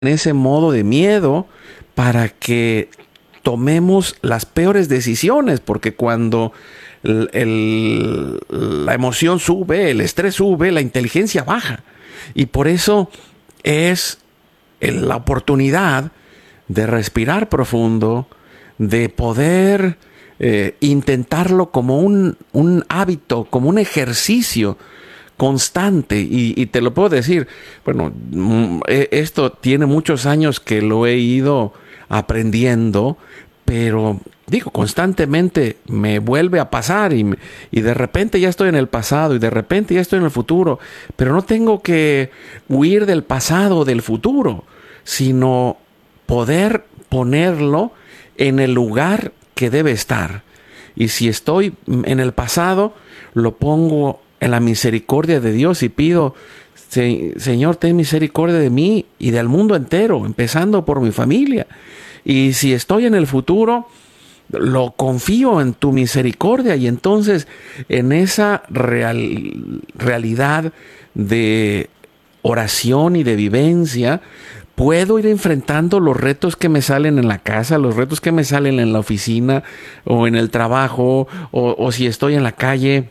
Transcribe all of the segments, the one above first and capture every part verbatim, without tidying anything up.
en ese modo de miedo para que tomemos las peores decisiones, porque cuando el, el, la emoción sube, el estrés sube, la inteligencia baja. Y por eso es la oportunidad de respirar profundo, de poder eh, intentarlo como un, un hábito, como un ejercicio constante. Y, y te lo puedo decir, bueno, esto tiene muchos años que lo he ido aprendiendo, pero digo, constantemente me vuelve a pasar y, y de repente ya estoy en el pasado y de repente ya estoy en el futuro, pero no tengo que huir del pasado o del futuro, sino poder ponerlo en el lugar que debe estar. Y si estoy en el pasado, lo pongo en la misericordia de Dios y pido, Señor, ten misericordia de mí y del mundo entero, empezando por mi familia. Y si estoy en el futuro, lo confío en tu misericordia, y entonces en esa real, realidad de oración y de vivencia, puedo ir enfrentando los retos que me salen en la casa, los retos que me salen en la oficina o en el trabajo, o, o si estoy en la calle.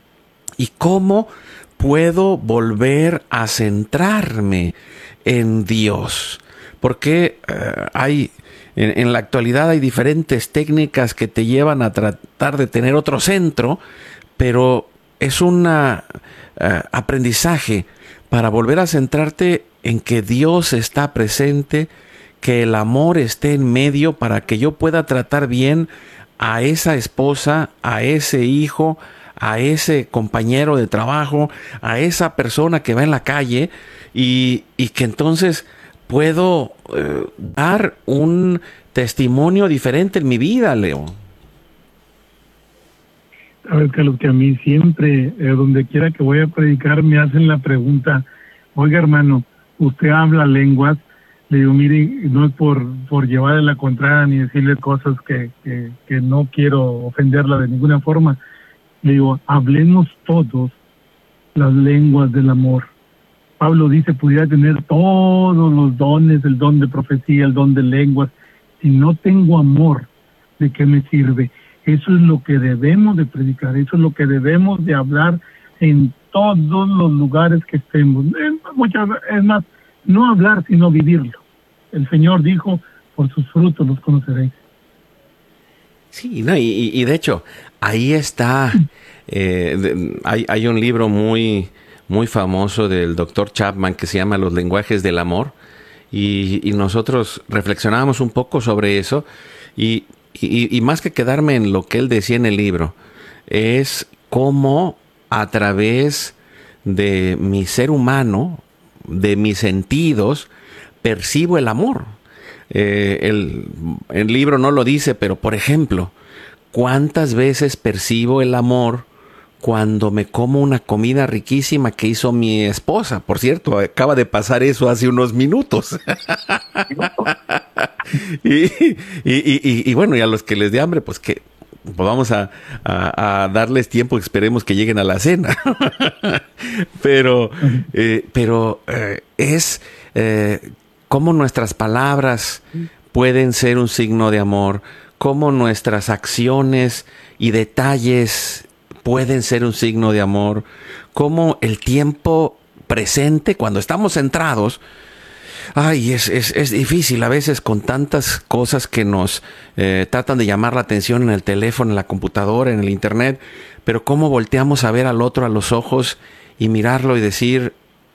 ¿Y cómo puedo volver a centrarme en Dios? Porque uh, hay, en, en la actualidad hay diferentes técnicas que te llevan a tratar de tener otro centro, pero es un uh, aprendizaje para volver a centrarte en que Dios está presente, que el amor esté en medio para que yo pueda tratar bien a esa esposa, a ese hijo, a ese compañero de trabajo, a esa persona que va en la calle, y, y que entonces puedo eh, dar un testimonio diferente en mi vida, Leo. A ver, Carlos, que a mí siempre, eh, donde quiera que voy a predicar, me hacen la pregunta, oiga, hermano, usted habla lenguas. Le digo, mire, no es por, por llevarle la contraria ni decirle cosas que, que, que no quiero ofenderla de ninguna forma. Le digo, hablemos todos las lenguas del amor. Pablo dice, pudiera tener todos los dones, el don de profecía, el don de lenguas. Si no tengo amor, ¿de qué me sirve? Eso es lo que debemos de predicar, eso es lo que debemos de hablar en todos los lugares que estemos. Muchas, es más, no hablar, sino vivirlo. El Señor dijo, por sus frutos los conoceréis. Sí, no, y, y de hecho, ahí está, eh, de, hay, hay un libro muy, muy famoso del doctor Chapman que se llama Los lenguajes del amor, y, y nosotros reflexionábamos un poco sobre eso, y, y, y más que quedarme en lo que él decía en el libro, es cómo a través de mi ser humano, de mis sentidos, percibo el amor. Eh, el, el libro no lo dice, pero por ejemplo, ¿cuántas veces percibo el amor cuando me como una comida riquísima que hizo mi esposa? Por cierto, acaba de pasar eso hace unos minutos. y, y, y, y bueno, y a los que les dé hambre, pues que pues vamos a, a, a darles tiempo, esperemos que lleguen a la cena. pero eh, pero eh, es eh, cómo nuestras palabras pueden ser un signo de amor, cómo nuestras acciones y detalles pueden ser un signo de amor, cómo el tiempo presente, cuando estamos centrados, ay, es, es, es difícil a veces con tantas cosas que nos eh, tratan de llamar la atención en el teléfono, en la computadora, en el internet, pero cómo volteamos a ver al otro a los ojos y mirarlo y decir,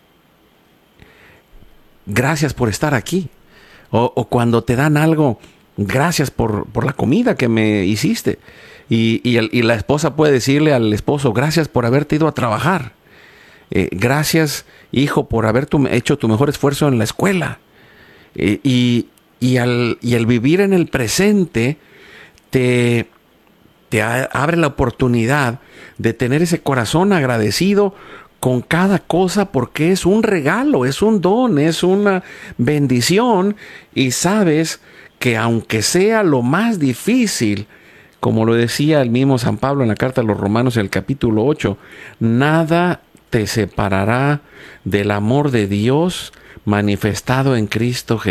gracias por estar aquí. O, o cuando te dan algo, gracias por, por la comida que me hiciste. Y, y, el, y la esposa puede decirle al esposo, gracias por haberte ido a trabajar. Eh, gracias, hijo, por haber tu, hecho tu mejor esfuerzo en la escuela. Eh, y, y, al, y el vivir en el presente te, te a, abre la oportunidad de tener ese corazón agradecido con cada cosa, porque es un regalo, es un don, es una bendición, y sabes que aunque sea lo más difícil, como lo decía el mismo San Pablo en la carta a los Romanos en el capítulo ocho, nada te separará del amor de Dios, manifestado en Cristo